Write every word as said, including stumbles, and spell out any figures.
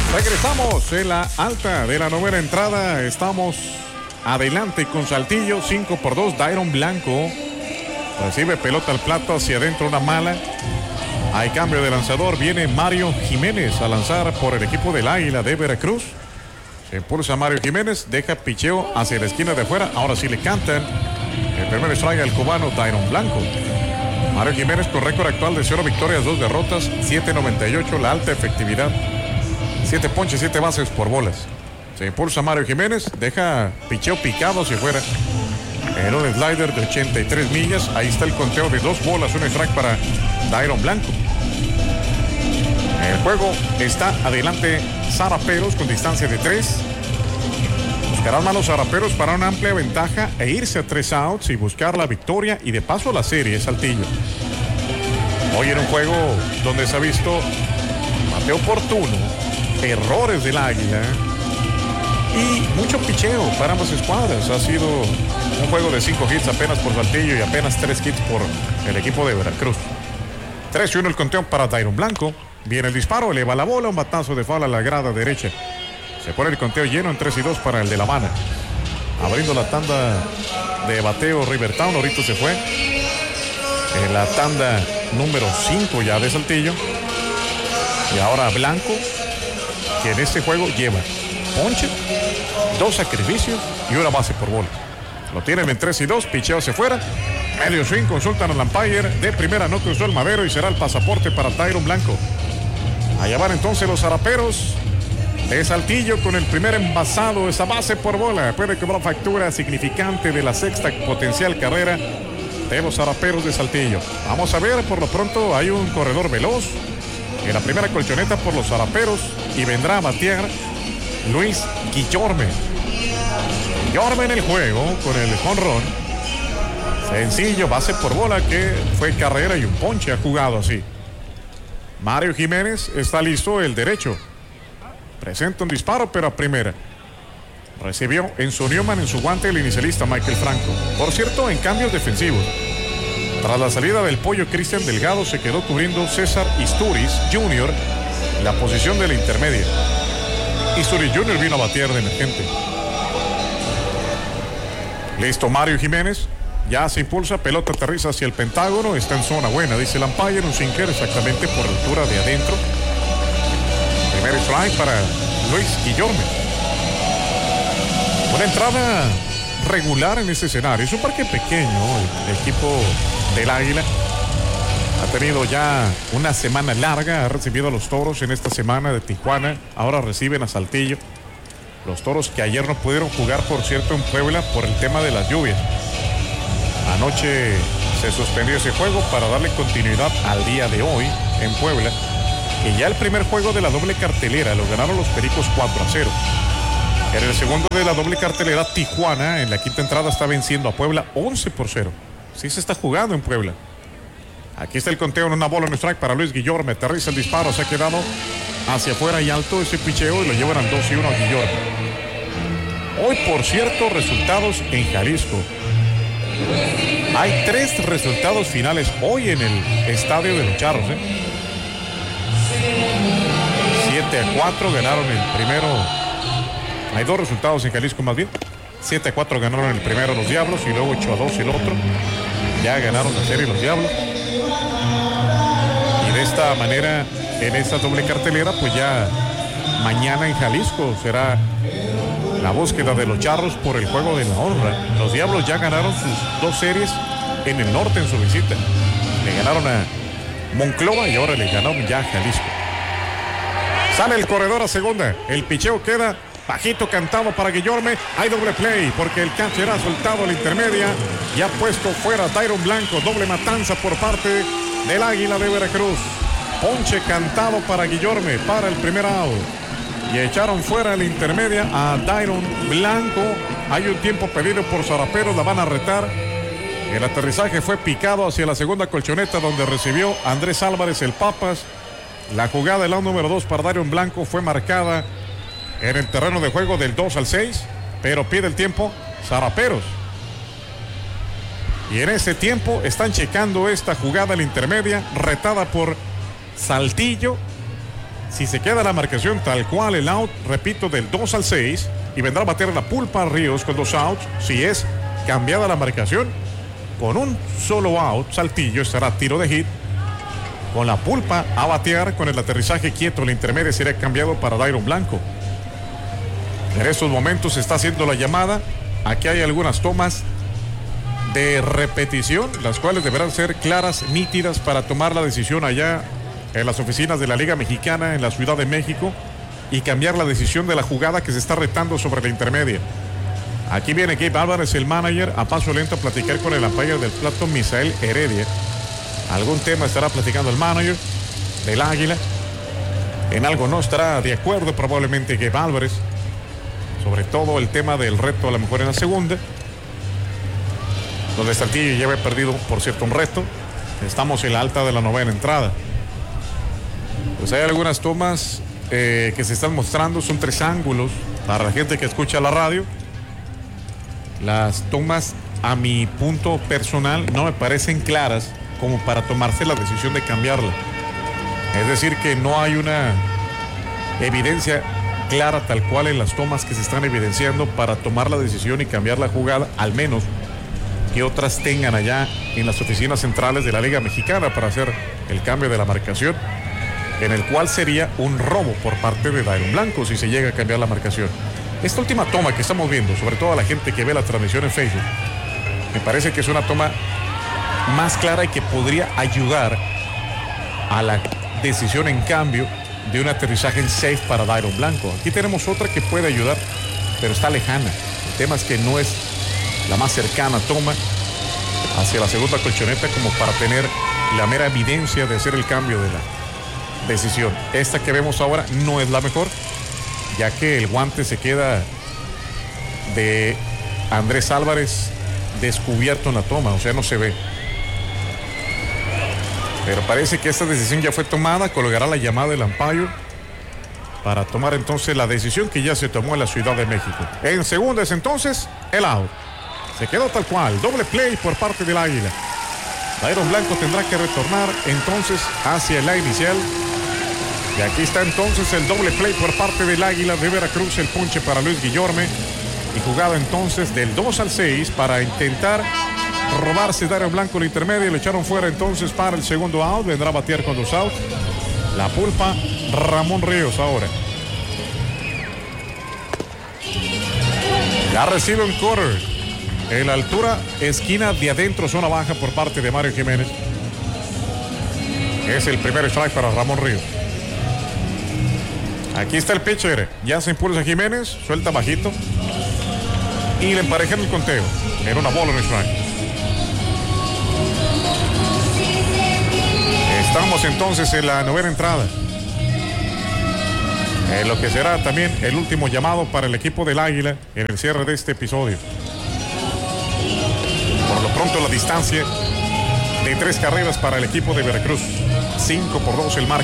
Regresamos en la alta de la novena entrada. Estamos adelante con Saltillo, cinco por dos. Dairon Blanco recibe pelota al plato, hacia adentro una mala. Hay cambio de lanzador. Viene Mario Jiménez a lanzar por el equipo del Águila de Veracruz. Se impulsa Mario Jiménez, deja picheo hacia la esquina de afuera. Ahora sí le cantan el primer strike al cubano Dairon Blanco. Mario Jiménez con récord actual de cero victorias, dos derrotas, siete noventa y ocho, la alta efectividad. siete ponches, siete bases por bolas. Se impulsa Mario Jiménez, deja picheo picado hacia afuera. En un slider de ochenta y tres millas. Ahí está el conteo de dos bolas, un strike para Dairon Blanco. El juego está adelante Zaraperos con distancia de tres. Buscarán más los Zaraperos para una amplia ventaja e irse a tres outs y buscar la victoria y de paso la serie Saltillo. Hoy en un juego donde se ha visto bateo oportuno, errores del Águila y mucho picheo para ambas escuadras. Ha sido un juego de cinco hits apenas por Saltillo y apenas tres hits por el equipo de Veracruz. tres y uno el conteo para Dairon Blanco. Viene el disparo, eleva la bola, un batazo de foul a la grada derecha. Se pone el conteo lleno en tres y dos para el de La Habana. Abriendo la tanda de bateo Rivertown, ahorita se fue. En la tanda número cinco ya de Saltillo. Y ahora Blanco, que en este juego lleva ponche, dos sacrificios y una base por bola. Lo tienen en tres y dos, picheo hacia afuera. Medio swing, consultan al umpire. De primera no cruzó el madero y será el pasaporte para Dairon Blanco. Allá van entonces los Zaraperos de Saltillo con el primer envasado, esa base por bola. Puede cobrar factura significante de la sexta potencial carrera de los Zaraperos de Saltillo. Vamos a ver, por lo pronto hay un corredor veloz en la primera colchoneta por los Zaraperos y vendrá a batear Luis Guillorme. Guillorme en el juego con el jonrón. Sencillo, base por bola que fue carrera y un ponche, ha jugado así. Mario Jiménez está listo, el derecho. Presenta un disparo, pero a primera. Recibió en su Newman, en su guante, el inicialista Michael Franco. Por cierto, en cambios defensivos. Tras la salida del pollo Cristian Delgado, se quedó cubriendo César Isturiz junior la posición de la intermedia. Isturiz junior vino a batear de emergente. Listo Mario Jiménez. Ya se impulsa, pelota aterriza hacia el pentágono, está en zona buena, dice el umpire, un sinker exactamente por altura de adentro. Primer strike para Luis Guillorme. Una entrada regular en este escenario. Es un parque pequeño, el equipo del Águila. Ha tenido ya una semana larga, ha recibido a los Toros en esta semana de Tijuana, ahora reciben a Saltillo. Los Toros que ayer no pudieron jugar, por cierto, en Puebla por el tema de las lluvias. Anoche se suspendió ese juego para darle continuidad al día de hoy en Puebla. Y ya el primer juego de la doble cartelera lo ganaron los Pericos cuatro a cero. En el segundo de la doble cartelera, Tijuana en la quinta entrada está venciendo a Puebla once por cero. Sí se está jugando en Puebla. Aquí está el conteo en una bola en strike para Luis Guillorme. Aterriza el disparo, se ha quedado hacia afuera y alto ese picheo y lo llevan al dos y uno a Guillorme. Hoy, por cierto, resultados en Jalisco. Hay tres resultados finales hoy en el estadio de los Charros. ¿eh? siete a cuatro ganaron el primero. Hay dos resultados en Jalisco más bien. siete a cuatro ganaron el primero los Diablos y luego ocho a dos el otro. Ya ganaron la serie los Diablos. Y de esta manera, en esta doble cartelera, pues ya mañana en Jalisco será la búsqueda de los Charros por el juego de la honra. Los Diablos ya ganaron sus dos series en el norte en su visita. Le ganaron a Monclova y ahora le ganaron ya a Jalisco. Sale el corredor a segunda. El picheo queda bajito, cantado para Guillorme. Hay doble play porque el catcher ha soltado la intermedia y ha puesto fuera a Dairon Blanco. Doble matanza por parte del Águila de Veracruz. Ponche cantado para Guillorme para el primer out. Y echaron fuera la intermedia a Dairon Blanco. Hay un tiempo pedido por Zaraperos, la van a retar. El aterrizaje fue picado hacia la segunda colchoneta donde recibió Andrés Álvarez el Papas. La jugada del out número dos para Dairon Blanco fue marcada en el terreno de juego del dos al seis, pero pide el tiempo Zaraperos. Y en ese tiempo están checando esta jugada en la intermedia, retada por Saltillo. Si se queda la marcación tal cual el out, repito, del dos al seis, y vendrá a bater la pulpa Ríos con dos outs. Si es cambiada la marcación, con un solo out, Saltillo estará tiro de hit. Con la pulpa a batear, con el aterrizaje quieto, el intermedio será cambiado para Dairon Blanco. En estos momentos se está haciendo la llamada. Aquí hay algunas tomas de repetición, las cuales deberán ser claras, nítidas, para tomar la decisión allá en las oficinas de la Liga Mexicana en la Ciudad de México y cambiar la decisión de la jugada que se está retando sobre la intermedia. Aquí viene Gabe Álvarez, el manager, a paso lento a platicar con el umpire del plato, Misael Heredia. Algún tema estará platicando el manager del Águila. En algo no estará de acuerdo probablemente Gabe Álvarez, sobre todo el tema del reto a lo mejor en la segunda, donde Saltillo ya había perdido, por cierto, un reto. Estamos en la alta de la novena entrada. Pues hay algunas tomas eh, que se están mostrando, son tres ángulos para la gente que escucha la radio. Las tomas, a mi punto personal, no me parecen claras como para tomarse la decisión de cambiarla. Es decir, que no hay una evidencia clara tal cual en las tomas que se están evidenciando para tomar la decisión y cambiar la jugada, al menos que otras tengan allá en las oficinas centrales de la Liga Mexicana para hacer el cambio de la marcación, en el cual sería un robo por parte de Dairon Blanco si se llega a cambiar la marcación. Esta última toma que estamos viendo, sobre todo a la gente que ve la transmisión en Facebook, me parece que es una toma más clara y que podría ayudar a la decisión en cambio de un aterrizaje en safe para Dairon Blanco. Aquí tenemos otra que puede ayudar, pero está lejana. El tema es que no es la más cercana toma hacia la segunda colchoneta como para tener la mera evidencia de hacer el cambio de la decisión. Esta que vemos ahora no es la mejor, ya que el guante se queda de Andrés Álvarez descubierto en la toma, o sea, no se ve. Pero parece que esta decisión ya fue tomada. Colgará la llamada del umpire para tomar entonces la decisión que ya se tomó en la Ciudad de México. En segundas entonces, el out. Se quedó tal cual, doble play por parte del Águila. Dairon Blanco tendrá que retornar entonces hacia la inicial. Y aquí está entonces el doble play por parte del Águila de Veracruz, el ponche para Luis Guillorme. Y jugada entonces del dos al seis para intentar robarse Dairon Blanco el intermedio. Le echaron fuera entonces para el segundo out. Vendrá a batear con dos outs. La pulpa Ramón Ríos ahora. Ya recibe un quarter. En la altura, esquina de adentro, zona baja por parte de Mario Jiménez. Es el primer strike para Ramón Ríos. Aquí está el pitcher. Ya se impulsa Jiménez. Suelta bajito. Y le emparejan el conteo. En una bola en strike. Estamos entonces en la novena entrada. En lo que será también el último llamado para el equipo del Águila en el cierre de este episodio. Por lo pronto la distancia de tres carreras para el equipo de Veracruz. cinco por dos el marcador.